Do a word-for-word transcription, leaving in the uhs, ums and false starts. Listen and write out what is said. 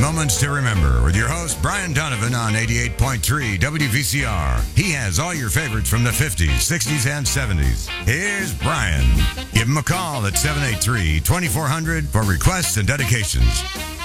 Moments to Remember with your host, Brian Donovan on eighty-eight point three W V C R. He has all your favorites from the fifties, sixties, and seventies. Here's Brian. Give him a call at seven eight three, two four zero zero for requests and dedications.